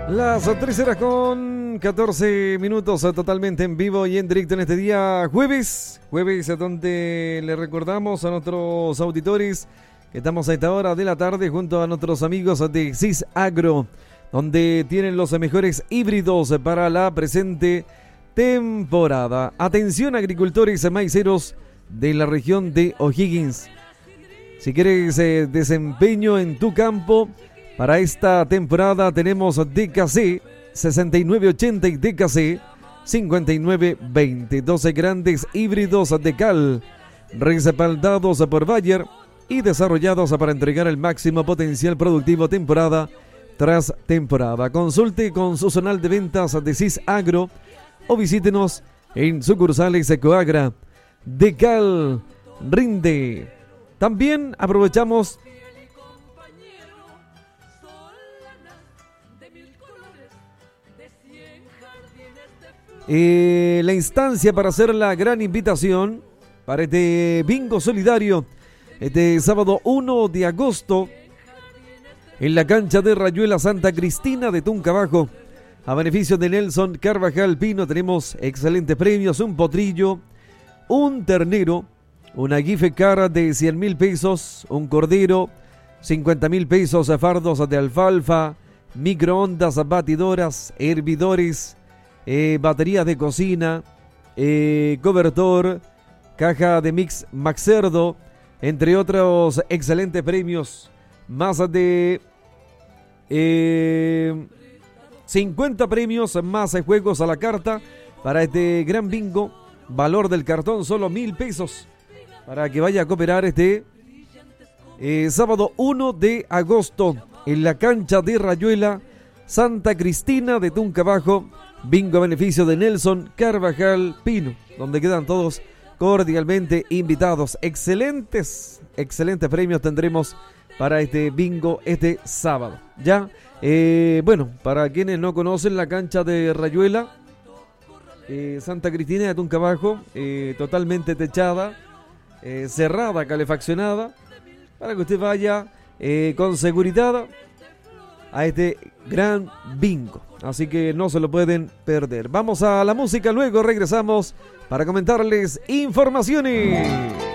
Las 3 horas con 14 minutos, totalmente en vivo y en directo en este día jueves, donde le recordamos a nuestros auditores que estamos a esta hora de la tarde junto a nuestros amigos de CIS Agro, donde tienen los mejores híbridos para la presente temporada. Atención, agricultores maiceros de la región de O'Higgins. Si quieres desempeño en tu campo, para esta temporada tenemos DKC 6980 y DKC 5920, 12 grandes híbridos de cal, respaldados por Bayer y desarrollados para entregar el máximo potencial productivo temporada tras temporada. Consulte con su zonal de ventas de CIS Agro o visítenos en sucursales Ecoagra. De cal rinde. También aprovechamos la instancia para hacer la gran invitación para este bingo solidario este sábado 1 de agosto en la cancha de Rayuela Santa Cristina de Tuncabajo, a beneficio de Nelson Carvajal Pino. Tenemos excelentes premios: un potrillo, un ternero, una gift card de 100,000 pesos, un cordero, 50,000 pesos, fardos de alfalfa, microondas, batidoras, hervidores, baterías de cocina, cobertor, caja de mix Max Cerdo, entre otros excelentes premios. Más de 50 premios, más juegos a la carta para este gran bingo. Valor del cartón solo 1,000 pesos para que vaya a cooperar este sábado 1 de agosto en la cancha de Rayuela Santa Cristina de Tuncabajo. Bingo a beneficio de Nelson Carvajal Pino, donde quedan todos cordialmente invitados. Excelentes premios tendremos para este bingo este sábado. Ya, bueno, para quienes no conocen la cancha de Rayuela Santa Cristina de Tuncabajo, totalmente techada, cerrada, calefaccionada, para que usted vaya con seguridad a este gran bingo. Así que no se lo pueden perder. Vamos a la música, luego regresamos para comentarles informaciones.